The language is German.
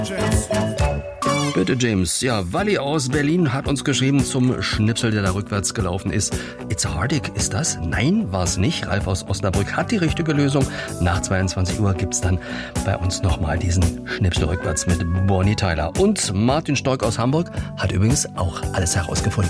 Bitte, James. Ja, Wally aus Berlin hat uns geschrieben zum Schnipsel, der da rückwärts gelaufen ist. It's a Heartache, ist das? Nein, war es nicht. Ralf aus Osnabrück hat die richtige Lösung. Nach 22 Uhr gibt's dann bei uns nochmal diesen Schnipsel rückwärts mit Bonnie Tyler. Und Martin Stork aus Hamburg hat übrigens auch alles herausgefunden.